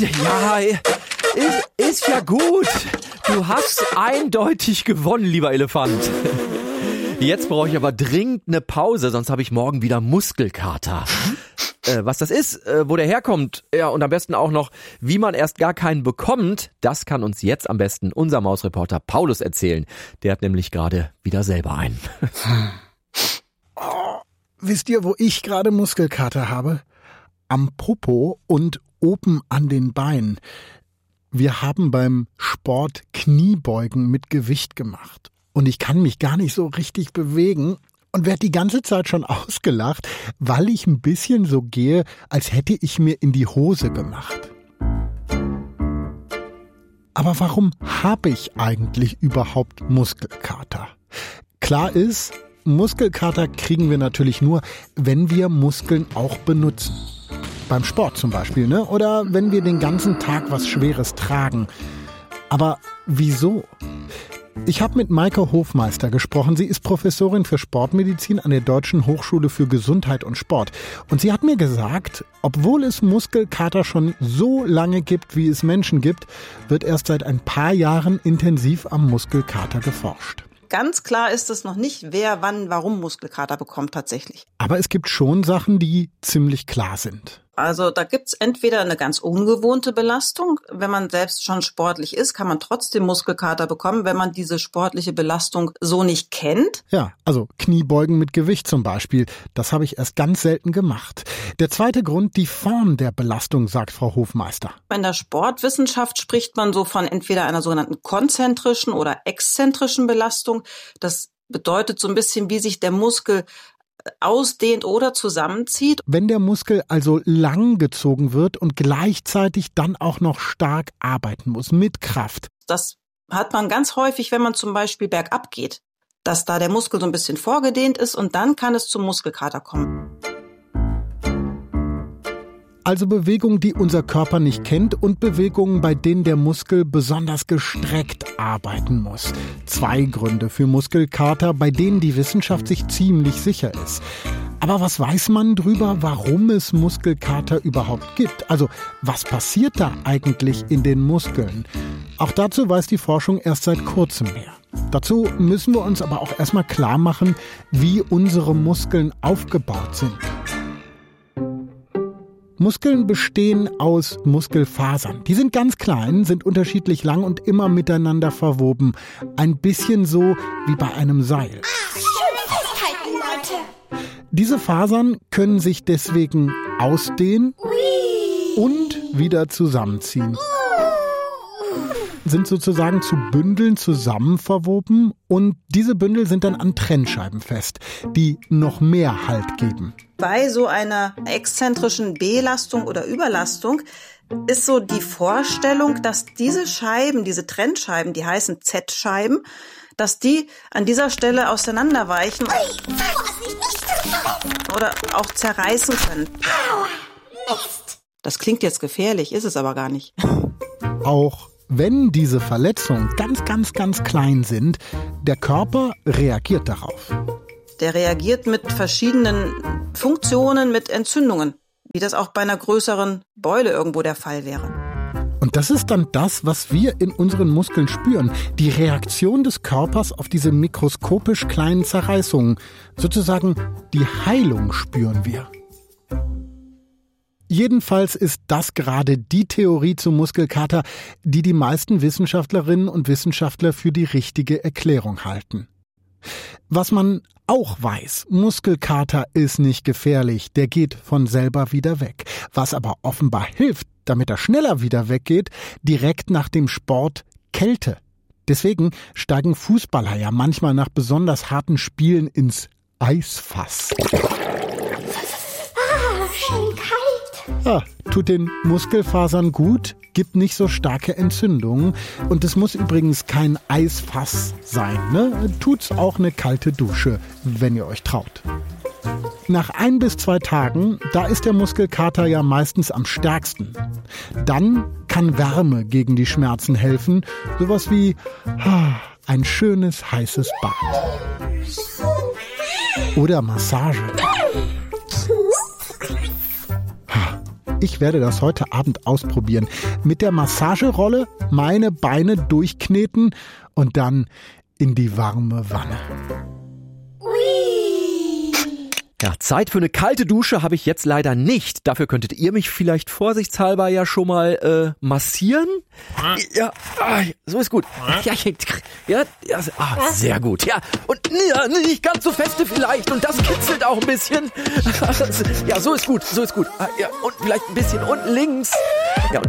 Ja, ist ja gut. Du hast eindeutig gewonnen, lieber Elefant. Jetzt brauche ich aber dringend eine Pause, sonst habe ich morgen wieder Muskelkater. Was das ist, wo der herkommt, ja, und am besten auch noch, wie man erst gar keinen bekommt, das kann uns jetzt am besten unser Mausreporter Paulus erzählen. Der hat nämlich gerade wieder selber einen. Wisst ihr, wo ich gerade Muskelkater habe? Am Popo und oben an den Beinen. Wir haben beim Sport Kniebeugen mit Gewicht gemacht. Und ich kann mich gar nicht so richtig bewegen und werde die ganze Zeit schon ausgelacht, weil ich ein bisschen so gehe, als hätte ich mir in die Hose gemacht. Aber warum habe ich eigentlich überhaupt Muskelkater? Klar ist, Muskelkater kriegen wir natürlich nur, wenn wir Muskeln auch benutzen. Beim Sport zum Beispiel, ne? Oder wenn wir den ganzen Tag was Schweres tragen. Aber wieso? Ich habe mit Maike Hofmeister gesprochen. Sie ist Professorin für Sportmedizin an der Deutschen Hochschule für Gesundheit und Sport. Und sie hat mir gesagt, obwohl es Muskelkater schon so lange gibt, wie es Menschen gibt, wird erst seit ein paar Jahren intensiv am Muskelkater geforscht. Ganz klar ist es noch nicht, wer, wann, warum Muskelkater bekommt tatsächlich. Aber es gibt schon Sachen, die ziemlich klar sind. Also da gibt's entweder eine ganz ungewohnte Belastung. Wenn man selbst schon sportlich ist, kann man trotzdem Muskelkater bekommen, wenn man diese sportliche Belastung so nicht kennt. Ja, also Kniebeugen mit Gewicht zum Beispiel. Das habe ich erst ganz selten gemacht. Der zweite Grund, die Form der Belastung, sagt Frau Hofmeister. In der Sportwissenschaft spricht man so von entweder einer sogenannten konzentrischen oder exzentrischen Belastung. Das bedeutet so ein bisschen, wie sich der Muskel ausdehnt oder zusammenzieht. Wenn der Muskel also lang gezogen wird und gleichzeitig dann auch noch stark arbeiten muss, mit Kraft. Das hat man ganz häufig, wenn man zum Beispiel bergab geht, dass da der Muskel so ein bisschen vorgedehnt ist und dann kann es zum Muskelkater kommen. Also Bewegungen, die unser Körper nicht kennt und Bewegungen, bei denen der Muskel besonders gestreckt arbeiten muss. 2 Gründe für Muskelkater, bei denen die Wissenschaft sich ziemlich sicher ist. Aber was weiß man drüber, warum es Muskelkater überhaupt gibt? Also was passiert da eigentlich in den Muskeln? Auch dazu weiß die Forschung erst seit kurzem mehr. Dazu müssen wir uns aber auch erstmal klar machen, wie unsere Muskeln aufgebaut sind. Muskeln bestehen aus Muskelfasern. Die sind ganz klein, sind unterschiedlich lang und immer miteinander verwoben. Ein bisschen so wie bei einem Seil. Schön festhalten, Leute. Diese Fasern können sich deswegen ausdehnen und wieder zusammenziehen. Sind sozusagen zu Bündeln zusammen verwoben und diese Bündel sind dann an Trennscheiben fest, die noch mehr Halt geben. Bei so einer exzentrischen Belastung oder Überlastung ist so die Vorstellung, dass diese Scheiben, diese Trennscheiben, die heißen Z-Scheiben, dass die an dieser Stelle auseinanderweichen oder auch zerreißen können. Mist. Das klingt jetzt gefährlich, ist es aber gar nicht. Auch wenn diese Verletzungen ganz klein sind, der Körper reagiert darauf. Der reagiert mit verschiedenen Funktionen, mit Entzündungen, wie das auch bei einer größeren Beule irgendwo der Fall wäre. Und das ist dann das, was wir in unseren Muskeln spüren. Die Reaktion des Körpers auf diese mikroskopisch kleinen Zerreißungen. Sozusagen die Heilung spüren wir. Jedenfalls ist das gerade die Theorie zum Muskelkater, die die meisten Wissenschaftlerinnen und Wissenschaftler für die richtige Erklärung halten. Was man auch weiß, Muskelkater ist nicht gefährlich, der geht von selber wieder weg. Was aber offenbar hilft, damit er schneller wieder weggeht, direkt nach dem Sport Kälte. Deswegen steigen Fußballer ja manchmal nach besonders harten Spielen ins Eisfass. Schön kalt. Ja, tut den Muskelfasern gut, gibt nicht so starke Entzündungen. Und es muss übrigens kein Eisfass sein, ne? Tut's auch eine kalte Dusche, wenn ihr euch traut. Nach 1 bis 2 Tagen, da ist der Muskelkater ja meistens am stärksten. Dann kann Wärme gegen die Schmerzen helfen. Sowas wie ein schönes, heißes Bad. Oder Massage. Ich werde das heute Abend ausprobieren. Mit der Massagerolle meine Beine durchkneten und dann in die warme Wanne. Ja, Zeit für eine kalte Dusche habe ich jetzt leider nicht. Dafür könntet ihr mich vielleicht vorsichtshalber ja schon mal massieren. Ja, so ist gut. Ja, sehr gut. Ja, und nicht ganz so feste vielleicht. Und das kitzelt auch ein bisschen. Ja, so ist gut. Ja, und vielleicht ein bisschen unten links. Ja, und